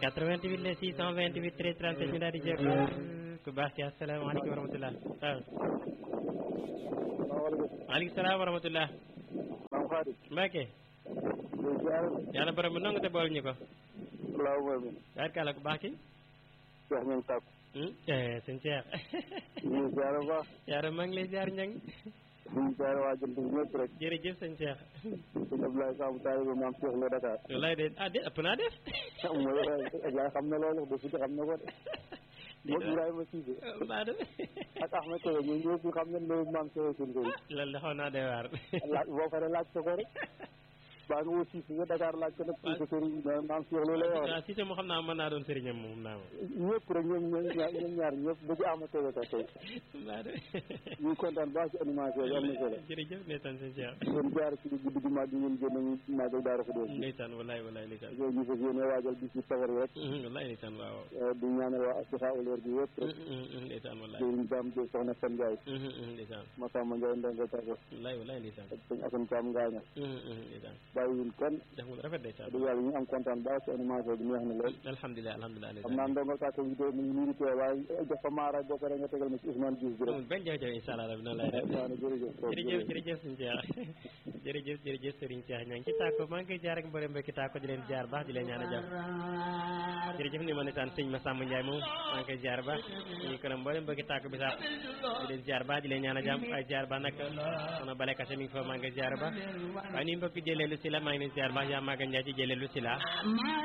88 la 628 13 37 ñu daal di jël ku baax ci asalaamaaleykum wa rahmatulah waaw. maaleykum salaam wa rahmatulah. maam Xaadim. Mbacke. yàlla borom bi nangu te bool ñu ko. salaamaaleykum. barkaala ku baax ki. Cheikh Niang Tàkku. sëñ Cheikh. ñu ngi ziar bu baax. yaara maa ngi lay ziar Niang. ñu ngi ziar waa jant bi ñëpp rek. jërëjëf sëñ Cheikh. sëñ Abdoulaye Samb taalibe maam Cheikh la Dakar. wallaay de ah de ëpp naa def. mooy Abdoulaye xam na loolu de xam na ko de. moom Ibrahima Cissé. mbaa de. ak Ahmed Kébé ñun ñëpp xam nañ loolu maam Cheikh suñ koy. loolu de xaw naa doy waar. laaj boo paree laaj ko rek. baa nga woo Cissé nga Dakar laaj ko nag. waaw ko sëriñ maam Cheikh loolu lay wax. waaw Cissé moo xam naa mën naa doon sëriñam moom naa ma. ñëpp rek ñoom ñaar ñëpp ba ci Ahmed Kébé sax tey. mbaa de. ñu ngi kontaan baax ci animation bi am na solo. jërëjëf ndeysaan sëñ Cheikh. ngeen jaar ci guddi gi màgg ngeen génn ñu màggal Daara Xudoos. ndeysaan wallaay wallaay ndeysaan. ñu fas yéene waajal bis yi safar yi rek. wallaay ndeysaan waaw. di ñaanal waa Asfiha leer gi yëpp rek. ndeysaan wallaay. jëriñ Dame Diop soxna Fan Ndiaye. ndeysaan. Massamba Ndiaye Ndongo Tako. wallaay wallaay ndeysaan. ak sëñ Assane Thiam Ngaaña. ndeysaan. bàyyiwuñ kenn. def nga rafet ndeysaan. dëgg yàlla ñu am kontaan baax ci animation bi neex na lool. alhamdulilah alhamdulilah ndeysaan. xam naa Ndongo Tako bi de mu ngi nii di teew waaye jox ko Mara boo paree nga tegal ma ci Ousmane Diouf bi rek. benn jafe-jafe incha allah rabi noonu lay def. jërëjëf sëñ Cheikh jërëjëf Serigne Cheikh ñaa ngi ci tàkko maa ngi koy jaar ak mboolem mbokki tàkko di leen jaar baax di leen ñaan a jàmm jërëjëf ni ma ndeysaan sëñ Massamba Ndiaye moom maa ngi koy jaar baax ñu ko mboolem mbokki tàkko bi sax di leen jaar baax di leen ñaan a jàmm waaye jaar baax nag soxna Bale Kase mi ngi fa maa ngi koy jaar baax waaye ni mbokki jëleelu si la maa ngi leen jaar baax yaa Maga Ndiaye ci jëleelu si la